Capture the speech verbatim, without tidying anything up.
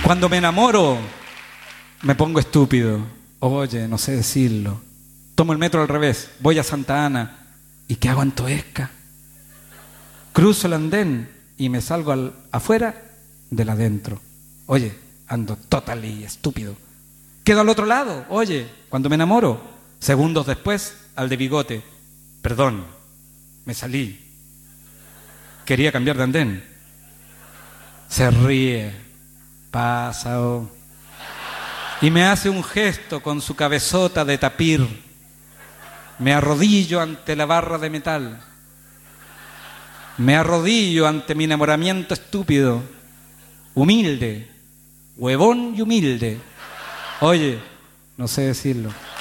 Cuando me enamoro, me pongo estúpido. Oye, no sé decirlo. Tomo el metro al revés, voy a Santa Ana. ¿Y qué hago en Toesca? Cruzo el andén y me salgo al, afuera del adentro. Oye, ando totally estúpido. Quedo al otro lado, oye, cuando me enamoro. Segundos después, al de bigote. Perdón, me salí. Quería cambiar de andén. Se ríe. Pasa, oh. Y me hace un gesto con su cabezota de tapir. Me arrodillo ante la barra de metal. Me arrodillo ante mi enamoramiento estúpido. Humilde, huevón y humilde. Oye, no sé decirlo.